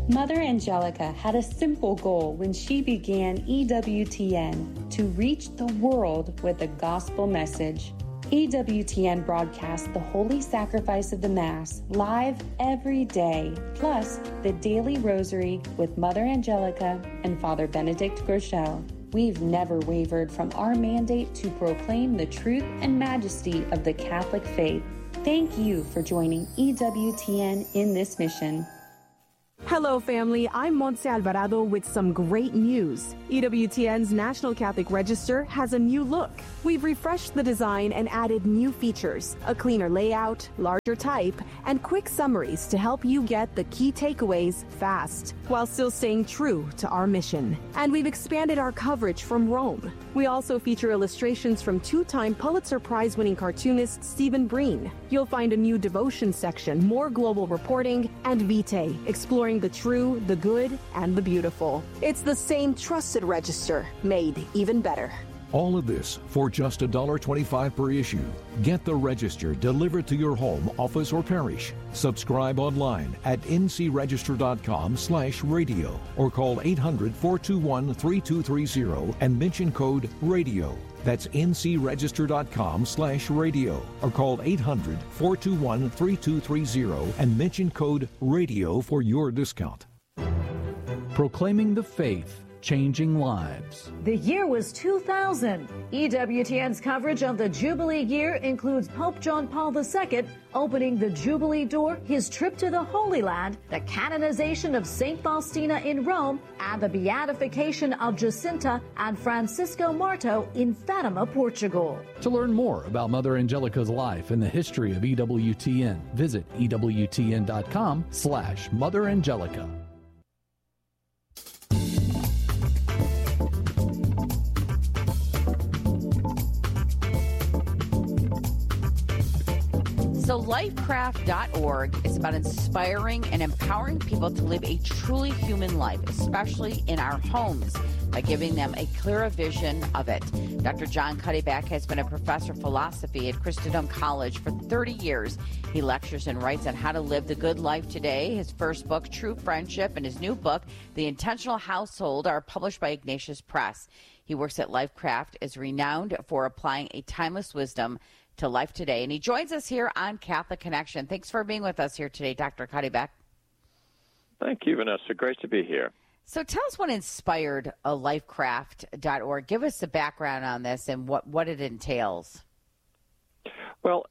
Mother Angelica had a simple goal when she began EWTN: to reach the world with a gospel message. EWTN broadcasts the Holy Sacrifice of the Mass live every day, plus the Daily Rosary with Mother Angelica and Father Benedict Groeschel. We've never wavered from our mandate to proclaim the truth and majesty of the Catholic faith. Thank you for joining EWTN in this mission. Hello, family. I'm Montse Alvarado with some great news. EWTN's National Catholic Register has a new look. We've refreshed the design and added new features, a cleaner layout, larger type, and quick summaries to help you get the key takeaways fast, while still staying true to our mission. And we've expanded our coverage from Rome. We also feature illustrations from two-time Pulitzer Prize-winning cartoonist Stephen Breen. You'll find a new devotion section, more global reporting, and Vitae, exploring the true, the good, and the beautiful. It's the same trusted register, made even better. All of this for just $1.25 per issue. Get the Register delivered to your home, office, or parish. Subscribe online at ncregister.com/radio or call 800-421-3230 and mention code RADIO. That's ncregister.com/radio or call 800-421-3230 and mention code RADIO for your discount. Proclaiming the faith, changing lives. The year was 2000. EWTN's coverage of the Jubilee year includes Pope John Paul II opening the Jubilee door, his trip to the Holy Land, the canonization of St. Faustina in Rome, and the beatification of Jacinta and Francisco Marto in Fatima, Portugal. To learn more about Mother Angelica's life and the history of EWTN, visit EWTN.com/Mother Angelica. So lifecraft.org is about inspiring and empowering people to live a truly human life, especially in our homes, by giving them a clearer vision of it. Dr. John Cuddeback has been a professor of philosophy at Christendom College for 30 years. He lectures and writes on how to live the good life today. His first book, True Friendship, and his new book, The Intentional Household, are published by Ignatius Press. He works at Lifecraft, is renowned for applying a timeless wisdom to life today. And he joins us here on Catholic Connection. Thanks for being with us here today, Dr. Cuddeback. Thank you, Vanessa. Great to be here. So tell us what inspired lifecraft.org. Give us the background on this and what it entails. Well,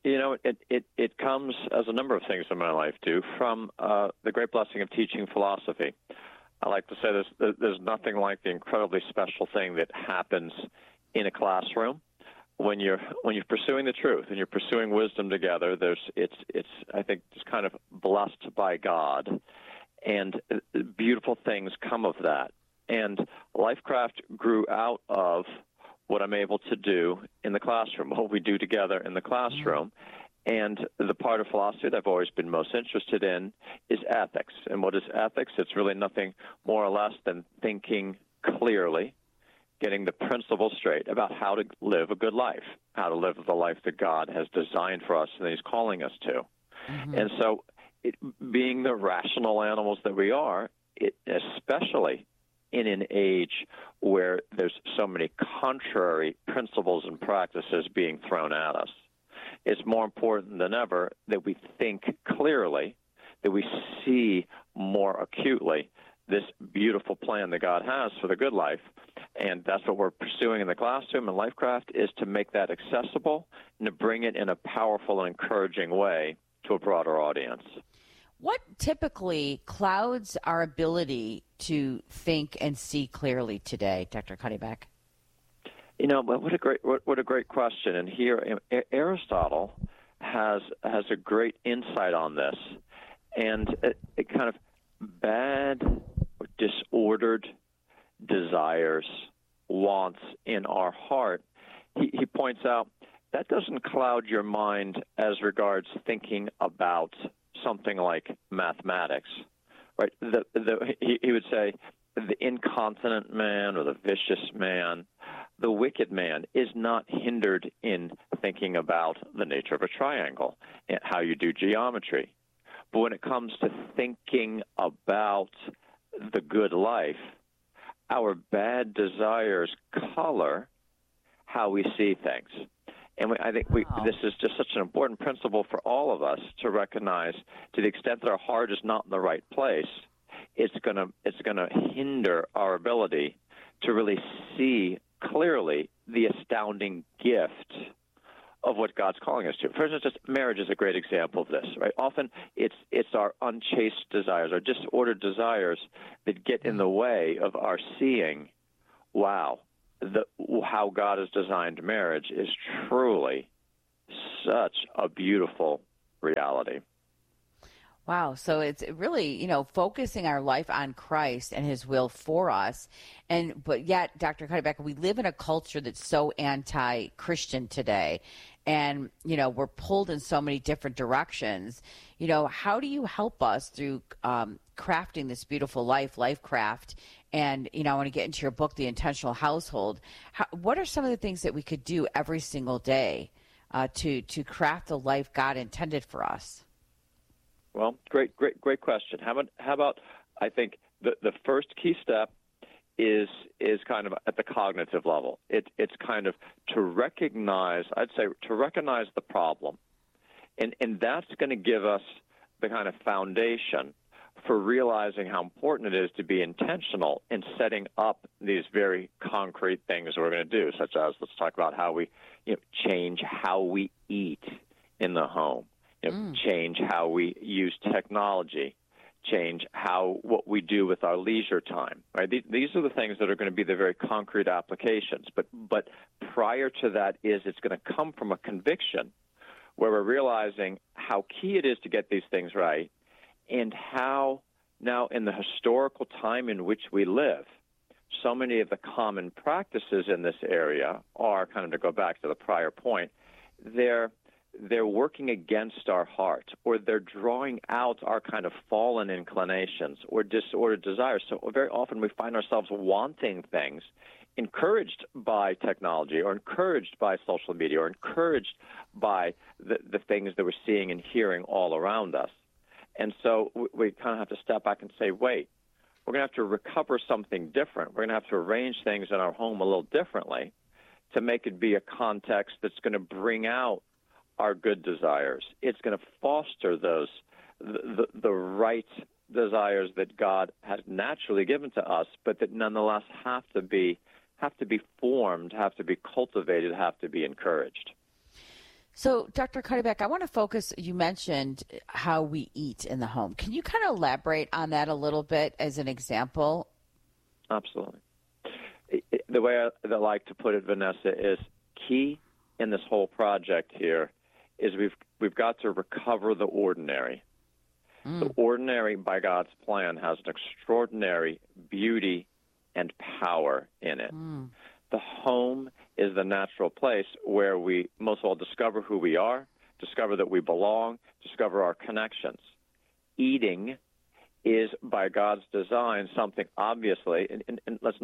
it comes, as a number of things in my life do, from the great blessing of teaching philosophy. I like to say there's nothing like the incredibly special thing that happens in a classroom. When you're pursuing the truth and you're pursuing wisdom together, it's I think just kind of blessed by God, and beautiful things come of that. And Lifecraft grew out of what I'm able to do in the classroom, what we do together in the classroom. And the part of philosophy that I've always been most interested in is ethics. And what is ethics? It's really nothing more or less than thinking clearly, getting the principles straight about how to live a good life, how to live the life that God has designed for us and that he's calling us to. Mm-hmm. And so being the rational animals that we are, especially in an age where there's so many contrary principles and practices being thrown at us, it's more important than ever that we think clearly, that we see more acutely this beautiful plan that God has for the good life. And that's what we're pursuing in the classroom. And Lifecraft is to make that accessible and to bring it in a powerful and encouraging way to a broader audience. What typically clouds our ability to think and see clearly today, Dr. Cuddeback? What a great question. And here Aristotle has a great insight on this. And it kind of bad or disordered desires, wants in our heart, he points out that doesn't cloud your mind as regards thinking about something like mathematics, right? He would say the incontinent man or the vicious man, the wicked man is not hindered in thinking about the nature of a triangle and how you do geometry. But when it comes to thinking about the good life, our bad desires color how we see things. And I think this is just such an important principle for all of us to recognize. To the extent that our heart is not in the right place, it's gonna hinder our ability to really see clearly the astounding gift of what God's calling us to. For instance, just marriage is a great example of this, right? Often it's our unchaste desires, our disordered desires that get in the way of our seeing, wow, how God has designed marriage is truly such a beautiful reality. Wow. So it's really, focusing our life on Christ and his will for us. But yet, Dr. Cuddeback, we live in a culture that's so anti-Christian today. And, we're pulled in so many different directions. How do you help us through crafting this beautiful life craft? And, I want to get into your book, The Intentional Household. What are some of the things that we could do every single day to craft the life God intended for us? Well, great question. How about I think the first key step is kind of at the cognitive level. It's kind of to recognize the problem, and that's going to give us the kind of foundation for realizing how important it is to be intentional in setting up these very concrete things we're going to do, such as, let's talk about how we change how we eat in the home. Change how we use technology, change what we do with our leisure time. Right? These are the things that are going to be the very concrete applications. But prior to that it's going to come from a conviction where we're realizing how key it is to get these things right, and how now in the historical time in which we live, so many of the common practices in this area are, kind of to go back to the prior point, they're working against our heart, or they're drawing out our kind of fallen inclinations or disordered desires. So very often we find ourselves wanting things encouraged by technology, or encouraged by social media, or encouraged by the things that we're seeing and hearing all around us. And so we kind of have to step back and say, wait, we're going to have to recover something different. We're going to have to arrange things in our home a little differently to make it be a context that's going to bring out our good desires. It's going to foster those the right desires that God has naturally given to us, but that nonetheless have to be formed, have to be cultivated, have to be encouraged. So, Dr. Cuddeback, I want to focus, you mentioned how we eat in the home. Can you kind of elaborate on that a little bit as an example? Absolutely. The way I like to put it, Vanessa, is key in this whole project here is we've got to recover the ordinary. The ordinary, by God's plan, has an extraordinary beauty and power in it. The home is the natural place where we most of all discover who we are, discover that we belong, discover our connections. Eating is, by God's design, something obviously, and let's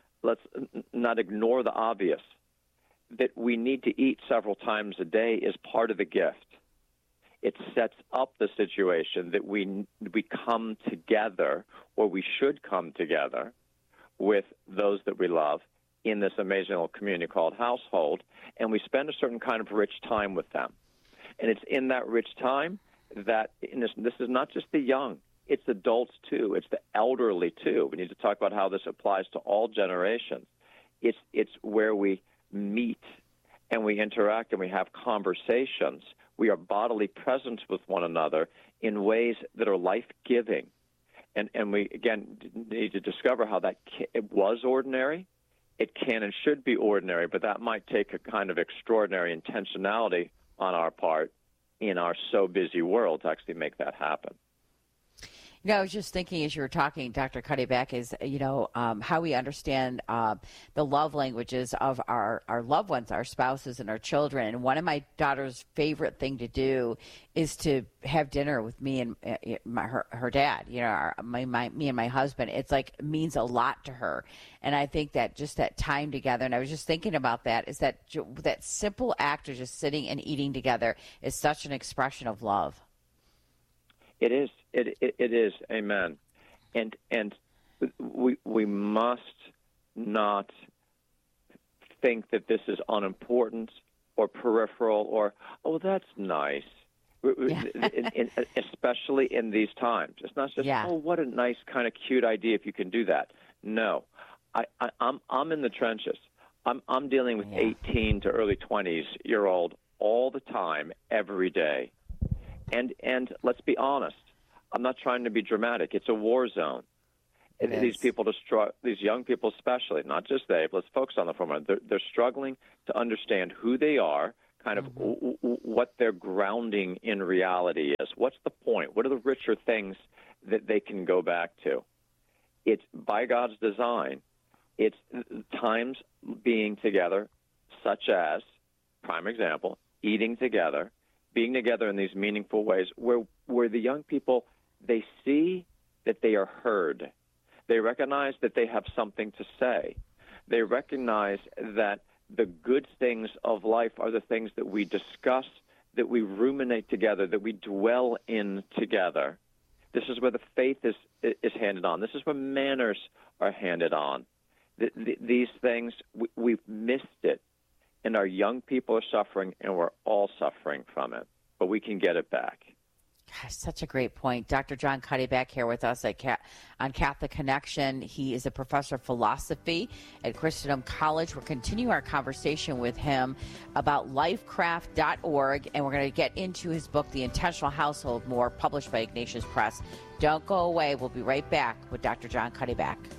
not ignore the obvious, that we need to eat several times a day is part of the gift. It sets up the situation that we come together, or we should come together, with those that we love in this amazing little community called household, and we spend a certain kind of rich time with them. And it's in that rich time that, this is not just the young, it's adults too, it's the elderly too. We need to talk about how this applies to all generations. It's where we meet and we interact and we have conversations. We are bodily present with one another in ways that are life-giving. And we, again, need to discover how it was ordinary. It can and should be ordinary, but that might take a kind of extraordinary intentionality on our part in our so busy world to actually make that happen. I was just thinking as you were talking, Dr. Cuddeback, is, how we understand the love languages of our loved ones, our spouses and our children. And one of my daughter's favorite thing to do is to have dinner with me and her dad, me and my husband. It's like means a lot to her. And I think that just that time together, and I was just thinking about that, is that simple act of just sitting and eating together is such an expression of love. It is. It is. Amen. And we must not think that this is unimportant or peripheral or, oh, that's nice. Especially in these times. It's not just, oh, what a nice kind of cute idea if you can do that. No. I'm in the trenches. I'm dealing with 18 to early 20s-year-old all the time, every day. And let's be honest, I'm not trying to be dramatic. It's a war zone. These people, these young people especially, not just they, but let's focus on the former. They're struggling to understand who they are, kind of what their grounding in reality is. What's the point? What are the richer things that they can go back to? It's by God's design. It's times being together, such as, prime example, eating together, being together in these meaningful ways where the young people, they see that they are heard. They recognize that they have something to say. They recognize that the good things of life are the things that we discuss, that we ruminate together, that we dwell in together. This is where the faith is handed on. This is where manners are handed on. These things, we've missed it, and our young people are suffering, and we're all suffering from it. But we can get it back. Gosh, such a great point. Dr. John Cuddeback here with us on Catholic Connection. He is a professor of philosophy at Christendom College. We're continuing our conversation with him about lifecraft.org, and we're going to get into his book, The Intentional Household, more, published by Ignatius Press. Don't go away. We'll be right back with Dr. John Cuddeback.